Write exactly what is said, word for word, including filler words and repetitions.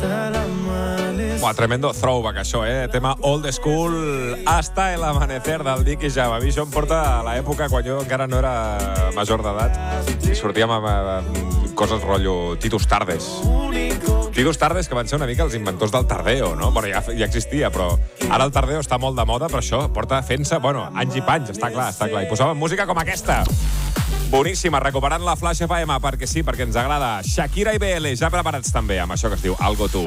Buah, tremendo throwback, això, eh? Tema old school hasta el amanecer del Dick i Java. A mi això em porta a l'època quan jo encara no era major d'edat i sortíem amb, amb coses rotllo Titus Tardes. Titus Tardes, que van ser una mica els inventors del tardeo, no? Bueno, ja, ja existia, però ara el tardeo està molt de moda, però això porta fent-se, bueno, anys i panys, està clar, està clar. I posaven música com aquesta. Boníssima, recuperant la Flash F M, perquè sí, perquè ens agrada. Shakira i B L, ja preparats també amb això que es diu Algo Tu.